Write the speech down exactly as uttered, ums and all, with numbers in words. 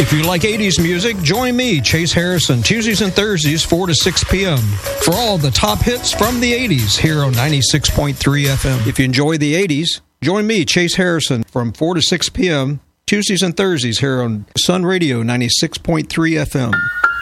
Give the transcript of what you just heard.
If you like eighties music, join me, Chase Harrison, Tuesdays and Thursdays, four to six p.m. for all the top hits from the eighties here on ninety-six point three F M. If you enjoy the eighties, join me, Chase Harrison, from four to six p.m. Tuesdays and Thursdays here on Sun Radio ninety-six point three F M.